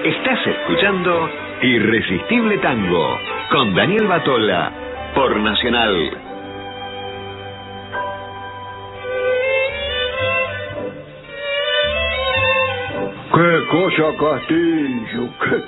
Estás escuchando Irresistible Tango con Daniel Batola por Nacional. ¡Qué cosa, Castillo!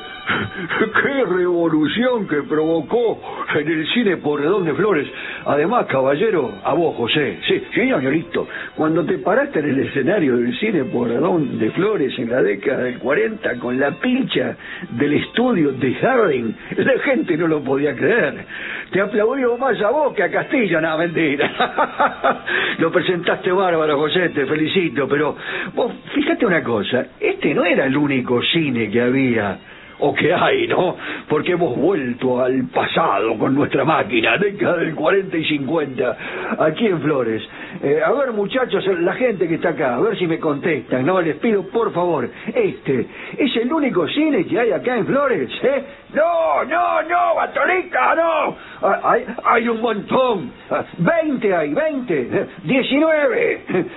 ¡Qué revolución que provocó en el cine Porredón de Flores! Además, caballero, a vos, José. Sí, señorito, cuando te paraste en el escenario del cine Porredón de Flores en la década del 40 con la pincha del estudio de Harding, la gente no lo podía creer. Te aplaudió más a vos que a Castillo, nada, mentira. Lo presentaste bárbaro, José, te felicito, pero vos, fíjate una cosa, este no era el único cine que había, o que hay, ¿no? Porque hemos vuelto al pasado con nuestra máquina, década del 40 y 50, aquí en Flores. A ver, muchachos, la gente que está acá, a ver si me contestan, ¿no? Les pido, por favor, ¿este es el único cine que hay acá en Flores, eh? No, Batolita, no. Hay un montón. 20 hay, 20, 19...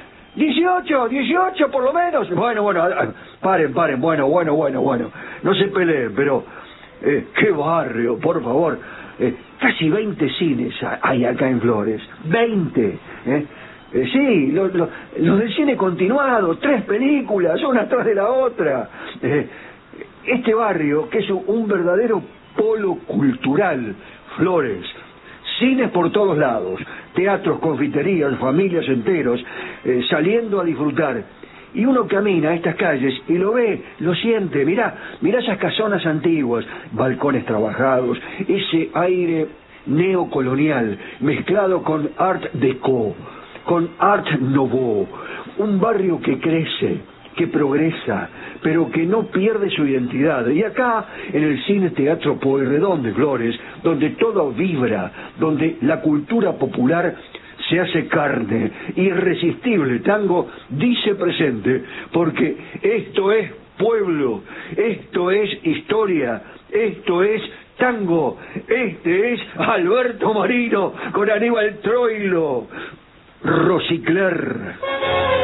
18 por lo menos. Bueno, paren, bueno. No se peleen, pero qué barrio, por favor. Casi 20 cines hay acá en Flores. 20. Sí, los del cine continuado, 3 películas, una tras de la otra. Este barrio, que es un verdadero polo cultural, Flores. Cines por todos lados, teatros, confiterías, familias enteros, saliendo a disfrutar. Y uno camina a estas calles y lo ve, lo siente, mirá esas casonas antiguas, balcones trabajados, ese aire neocolonial mezclado con art déco, con art nouveau, un barrio que crece, que progresa, pero que no pierde su identidad. Y acá, en el Cine Teatro Pueyrredón de Flores, donde todo vibra, donde la cultura popular se hace carne, Irresistible Tango dice presente, porque esto es pueblo, esto es historia, esto es tango, este es Alberto Marino con Aníbal Troilo, Rosicler.